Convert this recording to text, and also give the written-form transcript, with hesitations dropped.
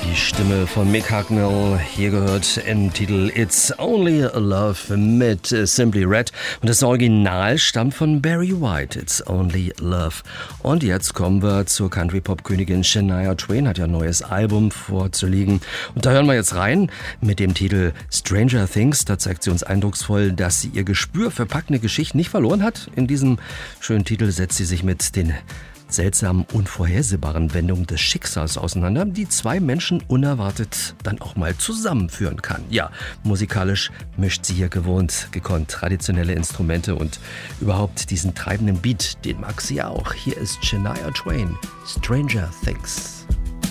Die Stimme von Mick Hucknall, hier gehört im Titel It's Only Love mit Simply Red. Und das Original stammt von Barry White, It's Only Love. Und jetzt kommen wir zur Country-Pop-Königin Shania Twain, hat ja ein neues Album vorzuliegen. Und da hören wir jetzt rein mit dem Titel Stranger Things. Da zeigt sie uns eindrucksvoll, dass sie ihr Gespür für packende Geschichten nicht verloren hat. In diesem schönen Titel setzt sie sich mit den seltsamen, unvorhersehbaren Wendungen des Schicksals auseinander, die zwei Menschen unerwartet dann auch mal zusammenführen kann. Ja, musikalisch mischt sie hier gekonnt traditionelle Instrumente und überhaupt diesen treibenden Beat, den mag sie auch. Hier ist Shania Twain, Stranger Things.